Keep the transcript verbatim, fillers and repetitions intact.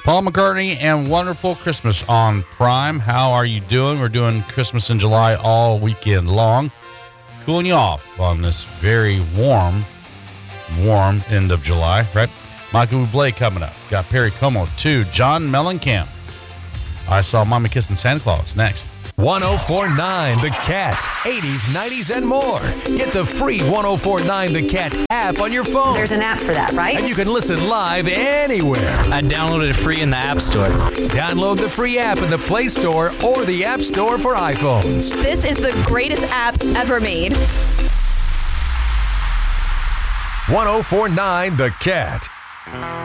Paul McCartney and Wonderful Christmas on Prime. How are you doing? We're doing Christmas in July all weekend long. Cooling you off on this very warm, warm end of July, right? Michael Bublé coming up. Got Perry Como, too. John Mellencamp. I Saw Mommy Kissing Santa Claus next. ten forty-nine The Cat. eighties, nineties, and more. Get the free ten forty-nine The Cat app on your phone. There's an app for that, right? And you can listen live anywhere. I downloaded it free in the App Store. Download the free app in the Play Store or the App Store for iPhones. This is the greatest app ever made. ten forty-nine The Cat.